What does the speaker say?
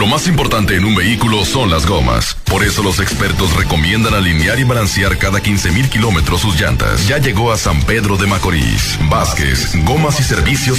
Lo más importante en un vehículo son las gomas. Por eso los expertos recomiendan alinear y balancear cada 15,000 kilómetros sus llantas. Ya llegó a San Pedro de Macorís. Vázquez, Gomas y Servicios